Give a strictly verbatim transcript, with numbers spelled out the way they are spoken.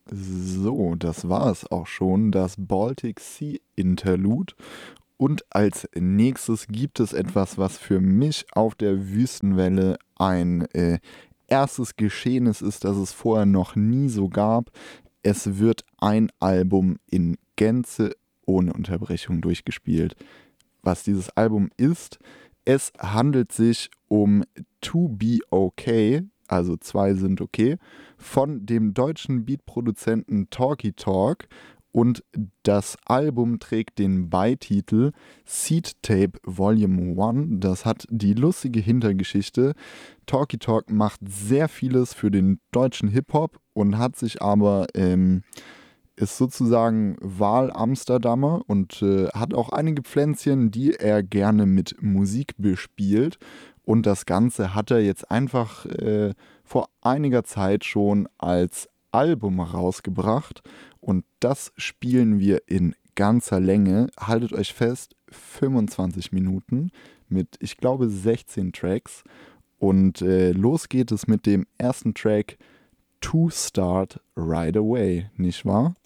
So, das war es auch schon, das Baltic Sea Interlude. Und als nächstes gibt es etwas, was für mich auf der Wüstenwelle ein äh, erstes Geschehnis ist, das es vorher noch nie so gab. Es wird ein Album in Gänze ohne Unterbrechung durchgespielt. Was dieses Album ist, es handelt sich um To Be Okay, also zwei sind okay, von dem deutschen Beatproduzenten Talky Talk, und das Album trägt den Beititel Seed Tape Volume eins. Das hat die lustige Hintergeschichte. Talky Talk macht sehr vieles für den deutschen Hip-Hop und hat sich aber ähm, ist sozusagen Wahl-Amsterdamer und äh, hat auch einige Pflänzchen, die er gerne mit Musik bespielt. Und das Ganze hat er jetzt einfach äh, vor einiger Zeit schon als Album rausgebracht. Und das spielen wir in ganzer Länge. Haltet euch fest, fünfundzwanzig Minuten mit, ich glaube, sechzehn Tracks. Und äh, los geht es mit dem ersten Track, To Start Right Away, nicht wahr?